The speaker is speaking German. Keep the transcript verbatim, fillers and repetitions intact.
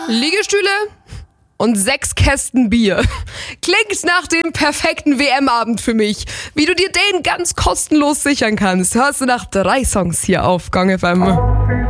Liegestühle und sechs Kästen Bier. Klingt nach dem perfekten W M-Abend für mich. Wie du dir den ganz kostenlos sichern kannst, hörst du nach drei Songs hier auf Gong F M.